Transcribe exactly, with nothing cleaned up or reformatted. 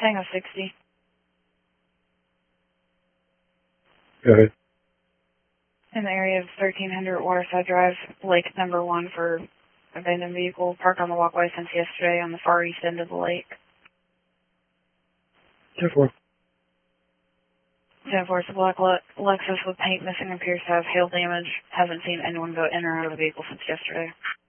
Tango sixty. Go ahead. In the area of thirteen hundred Waterside Drive, lake number one for abandoned vehicle parked on the walkway since yesterday on the far east end of the lake. ten four. ten four, it's a black Le Lexus with paint missing, appears to have hail damage. Haven't seen anyone go in or out of the vehicle since yesterday.